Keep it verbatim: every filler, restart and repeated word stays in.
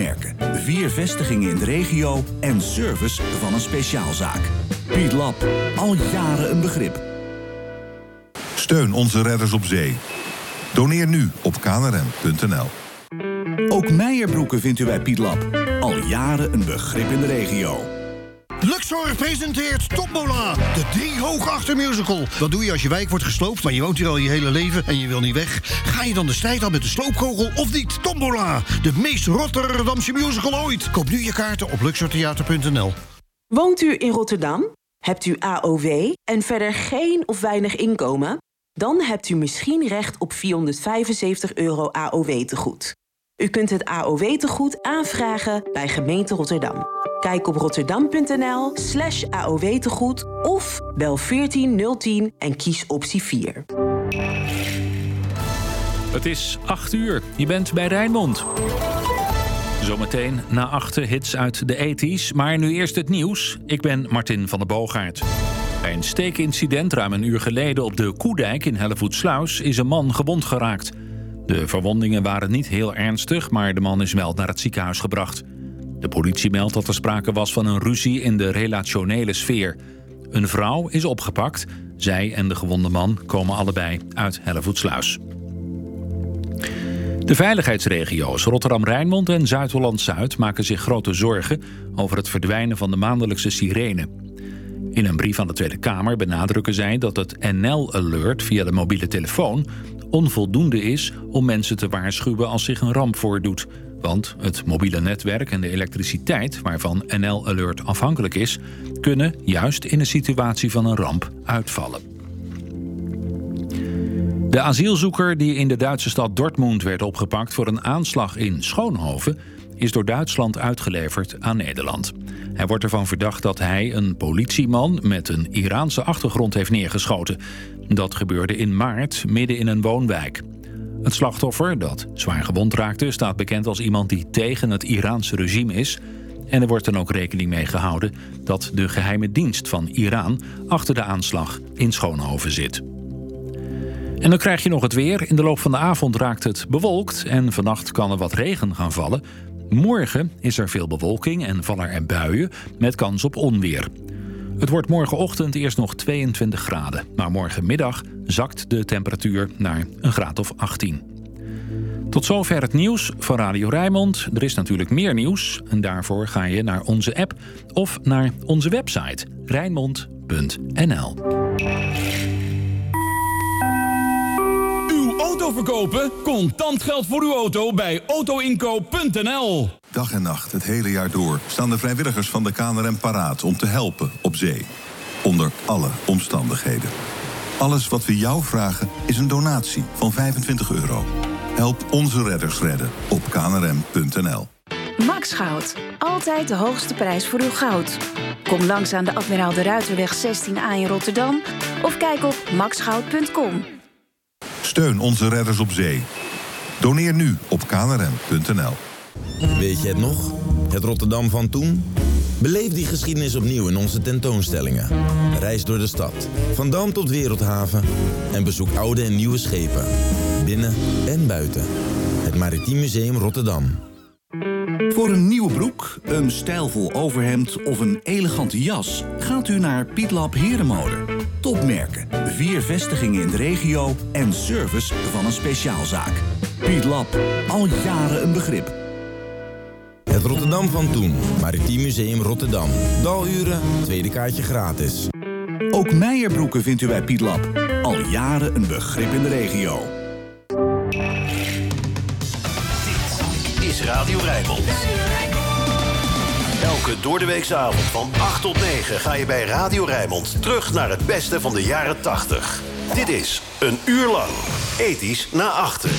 Topmerken, vier vestigingen in de regio en service van een speciaalzaak. Piet Lab, al jaren een begrip. Steun onze redders op zee. Doneer nu op k n r m punt n l. Ook Meijerbroeken vindt u bij Piet Lab. Al jaren een begrip in de regio. Luxor presenteert Tombola, de drie hoog musical. Wat doe je als je wijk wordt gesloopt, maar je woont hier al je hele leven en je wil niet weg? Ga je dan de strijd aan met de sloopkogel of niet? Tombola, de meest Rotterdamse musical ooit. Koop nu je kaarten op luxortheater punt n l. Woont u in Rotterdam? Hebt u A O W en verder geen of weinig inkomen? Dan hebt u misschien recht op vierhonderdvijfenzeventig euro A O W-tegoed. U kunt het A O W-tegoed aanvragen bij gemeente Rotterdam. Kijk op rotterdam punt n l slash A O W-tegoed of bel veertien nul tien en kies optie vier. Het is acht uur. Je bent bij Rijnmond. Zometeen na achten hits uit de tachtiger, maar nu eerst het nieuws. Ik ben Martin van der Boogaard. Bij een steekincident ruim een uur geleden op de Koedijk in Hellevoetsluis is een man gewond geraakt. De verwondingen waren niet heel ernstig, maar de man is wel naar het ziekenhuis gebracht. De politie meldt dat er sprake was van een ruzie in de relationele sfeer. Een vrouw is opgepakt. Zij en de gewonde man komen allebei uit Hellevoetsluis. De veiligheidsregio's Rotterdam-Rijnmond en Zuid-Holland-Zuid maken zich grote zorgen over het verdwijnen van de maandelijkse sirene. In een brief aan de Tweede Kamer benadrukken zij dat het N L-alert via de mobiele telefoon onvoldoende is om mensen te waarschuwen als zich een ramp voordoet. Want het mobiele netwerk en de elektriciteit, waarvan N L-alert afhankelijk is, kunnen juist in een situatie van een ramp uitvallen. De asielzoeker die in de Duitse stad Dortmund werd opgepakt voor een aanslag in Schoonhoven is door Duitsland uitgeleverd aan Nederland. Hij wordt ervan verdacht dat hij een politieman met een Iraanse achtergrond heeft neergeschoten. Dat gebeurde in maart midden in een woonwijk. Het slachtoffer, dat zwaar gewond raakte, staat bekend als iemand die tegen het Iraanse regime is. En er wordt dan ook rekening mee gehouden dat de geheime dienst van Iran achter de aanslag in Schoonhoven zit. En dan krijg je nog het weer. In de loop van de avond raakt het bewolkt en vannacht kan er wat regen gaan vallen. Morgen is er veel bewolking en vallen er buien met kans op onweer. Het wordt morgenochtend eerst nog tweeëntwintig graden. Maar morgenmiddag zakt de temperatuur naar een graad of achttien. Tot zover het nieuws van Radio Rijnmond. Er is natuurlijk meer nieuws en daarvoor ga je naar onze app of naar onze website rijnmond punt n l. Auto verkopen? Contant geld voor uw auto bij auto inkoop punt n l. Dag en nacht, het hele jaar door, staan de vrijwilligers van de K N R M paraat om te helpen op zee. Onder alle omstandigheden. Alles wat we jou vragen is een donatie van vijfentwintig euro. Help onze redders redden op k n r m punt n l. Max Goud. Altijd de hoogste prijs voor uw goud. Kom langs aan de Admiraal de Ruiterweg zestien A in Rotterdam of kijk op max goud punt com. Steun onze redders op zee. Doneer nu op k n r m punt n l. Weet je het nog? Het Rotterdam van toen? Beleef die geschiedenis opnieuw in onze tentoonstellingen. Reis door de stad, van Dam tot Wereldhaven. En bezoek oude en nieuwe schepen. Binnen en buiten. Het Maritiem Museum Rotterdam. Voor een nieuwe broek, een stijlvol overhemd of een elegante jas gaat u naar Piet Lab Herenmode. Topmerken, vier vestigingen in de regio en service van een speciaalzaak. Piet Lab, al jaren een begrip. Het Rotterdam van toen, Maritiem Museum Rotterdam. Daluren, tweede kaartje gratis. Ook Meijerbroeken vindt u bij Piet Lab. Al jaren een begrip in de regio. Dit is Radio Rijnmond. Elke doordeweekse avond van acht tot negen ga je bij Radio Rijnmond terug naar het beste van de jaren tachtig. Dit is een uur lang ethisch na achten.